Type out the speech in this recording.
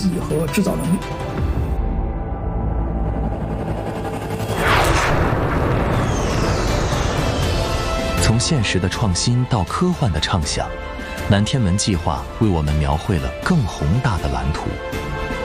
计和制造能力。 从现实的创新到科幻的畅想，南天门计划为我们描绘了更宏大的蓝图。